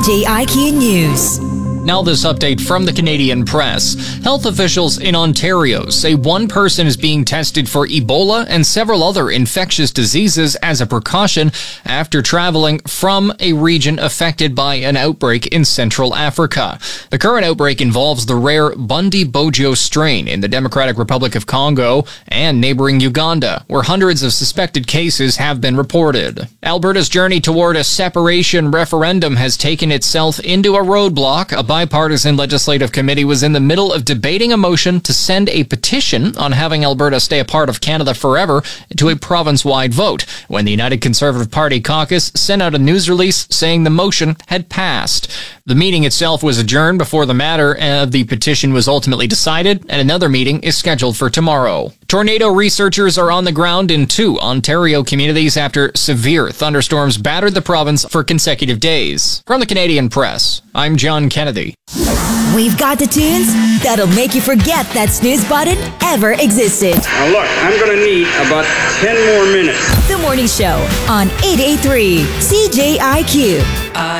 CJIQ News. Now this update from the Canadian Press. Health officials in Ontario say one person is being tested for Ebola and several other infectious diseases as a precaution after traveling from a region affected by an outbreak in Central Africa. The current outbreak involves the rare Bundibugyo strain in the Democratic Republic of Congo and neighboring Uganda, where hundreds of suspected cases have been reported. Alberta's journey toward a separation referendum has taken itself into a roadblock. A bipartisan legislative committee was in the middle of debating a motion to send a petition on having Alberta stay a part of Canada forever to a province-wide vote, when the United Conservative Party caucus sent out a news release saying the motion had passed. The meeting itself was adjourned before the matter of the petition was ultimately decided, and another meeting is scheduled for tomorrow. Tornado researchers are on the ground in 2 Ontario communities after severe thunderstorms battered the province for consecutive days. From the Canadian Press, I'm John Kennedy. We've got the tunes that'll make you forget that snooze button ever existed. Now look, I'm going to need about 10 more minutes. The Morning Show on 883 CJIQ.